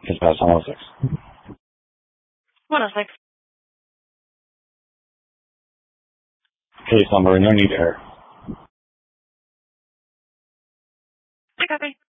It's past 106. 106. Case number, no need error. I copy.